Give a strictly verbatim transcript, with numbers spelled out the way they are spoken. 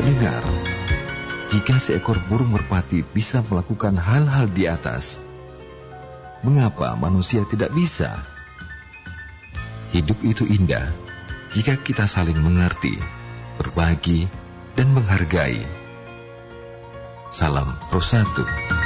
Pendengar, jika seekor burung merpati bisa melakukan hal-hal di atas, mengapa manusia tidak bisa? Hidup itu indah jika kita saling mengerti, berbagi, dan menghargai. Salam Pro Satu.